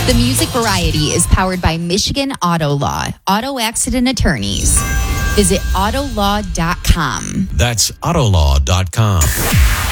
The Music Variety is powered by Michigan Auto Law, auto accident attorneys. Visit autolaw.com. That's autolaw.com.